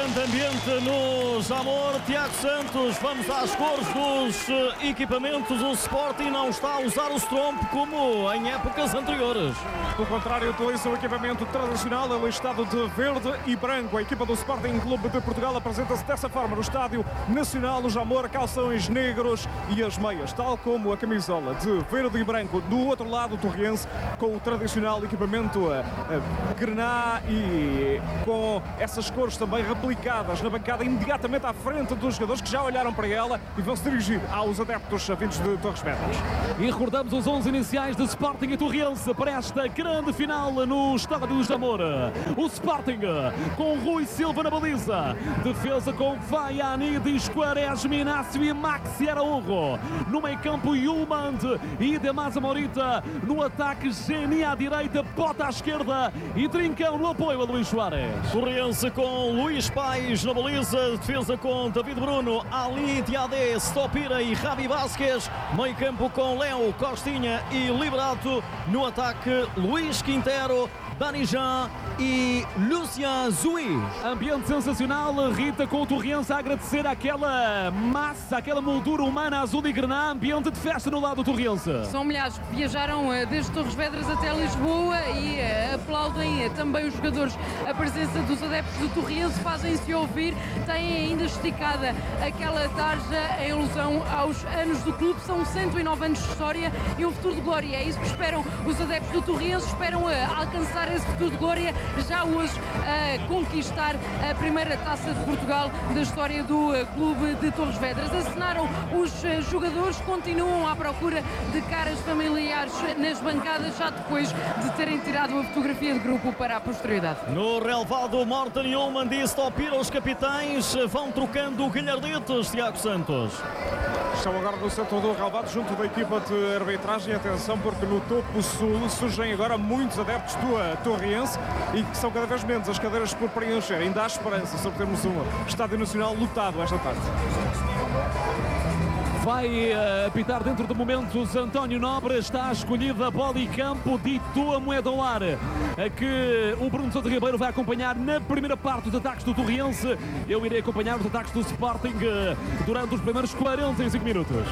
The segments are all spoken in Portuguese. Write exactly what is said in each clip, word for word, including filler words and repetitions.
grande ambiente no Jamor. Tiago Santos, vamos às cores dos equipamentos. O Sporting não está a usar o Stromp como em épocas anteriores. Pelo contrário, utiliza o equipamento tradicional, ele estado de verde e branco. A equipa do Sporting Clube de Portugal apresenta-se dessa forma no Estádio Nacional do Jamor, calções negros e as meias, tal como a camisola de verde e branco. Do outro lado, o Torriense com o tradicional equipamento a, a grená e com essas cores também replicadas na bancada imediatamente à frente dos jogadores que já olharam para ela e vão se dirigir aos adeptos vindos de Torres Vedras. E recordamos os onze iniciais de Sporting e Torriense para esta grande final no Estádio do Jamor. O Sporting com Rui Silva na baliza, defesa com Vaiani, Quaresma, Inácio e Maxi Araújo. No meio campo, Yulmand e Demasa Morita. No ataque, Geni à direita, Bota à esquerda e Trincão no apoio a Luís Soares. Torriense com Luís Pais na baliza, defesa com David Bruno, Ali Diadé, Stopira e Javi Vasquez. Meio campo com Léo, Costinha e Liberato. No ataque, Luís Quintero, Dani Jean e Lucien Zui. Ambiente sensacional, Rita, com o Torriense a agradecer aquela massa, aquela moldura humana azul e grená. Ambiente de festa no lado do Torriense. São milhares que viajaram desde Torres Vedras até Lisboa e aplaudem também os jogadores. A presença dos adeptos do Torriense fazem-se ouvir, têm ainda esticada aquela tarja em alusão aos anos do clube. São cento e nove anos de história e um futuro de glória. É isso que esperam os adeptos do Torriense, esperam alcançar esse futuro de glória já hoje, a conquistar a primeira taça de Portugal da história do clube de Torres Vedras. Acenaram os jogadores, continuam à procura de caras familiares nas bancadas, já depois de terem tirado uma fotografia de grupo para a posterioridade. No relevado, Morten Yulman e Stopira, os capitães, vão trocando galhardetes, Tiago Santos. Estão agora no centro do relevado, junto da equipa de arbitragem. Atenção, porque no topo sul surgem agora muitos adeptos do Torriense e que são cada vez menos as cadeiras por preencher. Ainda há esperança sobre termos um Estádio Nacional lotado esta tarde. Vai uh, apitar dentro de momentos António Nobre, está escolhida a bola e campo, ditou a moeda ao ar, a que o Bruno Sousa Ribeiro vai acompanhar na primeira parte os ataques do Torriense. Eu irei acompanhar os ataques do Sporting uh, durante os primeiros quarenta e cinco minutos.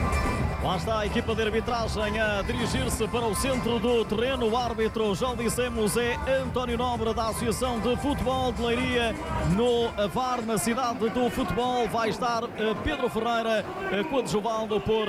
Lá está a equipa de arbitragem a dirigir-se para o centro do terreno. O árbitro, já o dissemos, é António Nobre, da Associação de Futebol de Leiria. No V A R, na cidade do futebol, vai estar Pedro Ferreira, coadjuvado por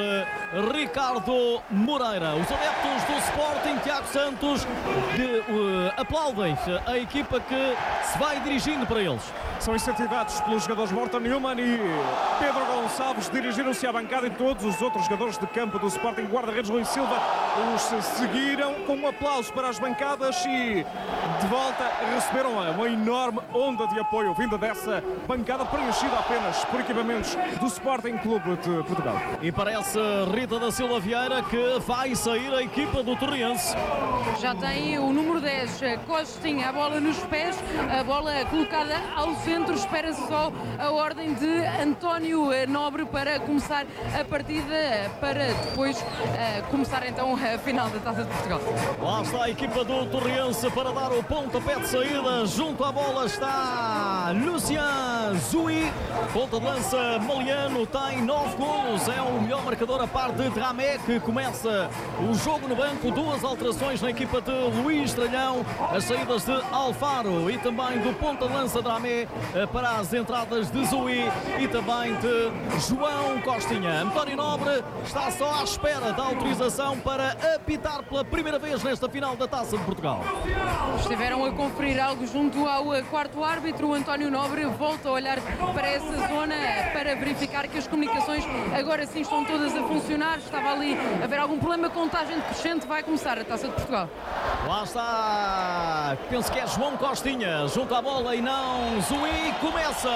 Ricardo Moreira. Os adeptos do Sporting, Tiago Santos, de, uh, aplaudem a equipa que se vai dirigindo para eles. São incentivados pelos jogadores Morten Newman e Pedro Gonçalves, dirigiram-se à bancada e todos os outros jogadores de campo do Sporting, guarda-redes Rui Silva, os seguiram com um aplauso para as bancadas e de volta receberam uma enorme onda de apoio vinda dessa bancada preenchida apenas por equipamentos do Sporting Clube de Portugal. E parece Rita da Silva Vieira que vai sair a equipa do Torriense. Já tem o número dez, Costinha, a bola nos pés, a bola colocada ao centro, espera-se só a ordem de António Nobre para começar a partida, para depois uh, começar então a final da Taça de Portugal. Lá está a equipa do Torriense para dar o pontapé de saída. Junto à bola está Lucien Zui, ponta de lança maliano, tem nove golos, é o melhor marcador a par de Dramé, que começa o jogo no banco. Duas alterações na equipa de Luís Tralhão, as saídas de Alfaro e também do ponta de lança Dramé para as entradas de Zui e também de João Costinha. António Nobre está só à espera da autorização para apitar pela primeira vez nesta final da Taça de Portugal. Estiveram a conferir algo junto ao quarto árbitro. O António Nobre volta a olhar para essa zona para verificar que as comunicações agora sim estão todas a funcionar. Estava ali a haver algum problema, contagem crescente, vai começar a Taça de Portugal. Lá está, penso que é João Costinha, junto à bola e não Zui. Começa,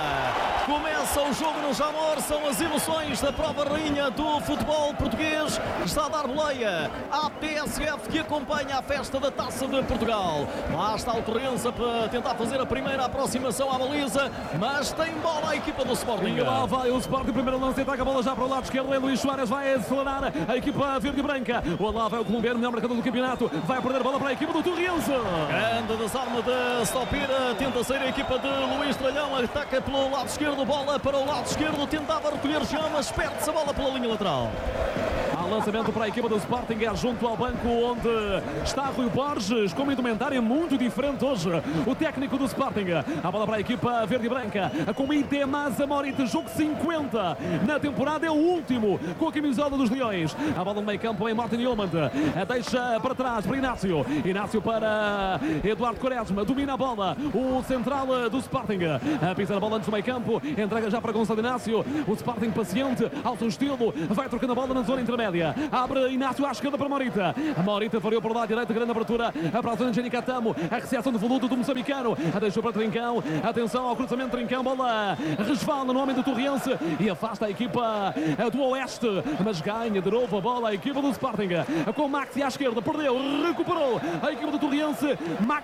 começa o jogo no Jamor, são as emoções da prova rainha do futebol português. Está a dar boleia à P S F, que acompanha a festa da Taça de Portugal. Lá está o Torrense para tentar fazer a primeira aproximação à baliza, mas tem bola a equipa do Sporting. E lá vai o Sporting, primeiro lance, ataca a bola já para o lado esquerdo. É Luís Soares, vai acelerar a equipa verde e branca. O lá vai o colombiano, melhor marcador do campeonato. Vai perder a bola para a equipa do Torrense. Grande desarme de Stopira, tenta sair a equipa de Luís Tralhão, ataca pelo lado esquerdo, bola para o lado esquerdo, tentava recolher chamas, perde-se a bola pela linha lateral. Há lançamento para a equipa do Sporting, é junto ao banco onde está Rui Borges, com uma indumentária muito diferente hoje. O técnico do Sporting, a bola para a equipa verde e branca, com Itemasa Morita, jogo cinquenta na temporada, é o último com a camisola dos Leões. A bola no meio campo em Martin Yilmaz, deixa para trás para Inácio, Inácio para Eduardo Quaresma, domina a bola, o central do Sporting, a pisar a bola antes do meio campo, entrega já para Gonçalo Inácio, o Sporting paciente, ao seu estilo, vai trocando a bola na zona intermédia, abre Inácio à esquerda para Morita, a Morita variou para o lado direito, grande abertura para a zona de Genicatamo, a recepção do voluto do moçambicano, a deixou para Trincão, atenção ao cruzamento de Trincão, bola resvala no homem do Torrense e afasta a equipa do Oeste, mas ganha de novo a bola a equipa do Sporting, com Maxi à esquerda, perdeu, recuperou a equipa do Torrense, Maxi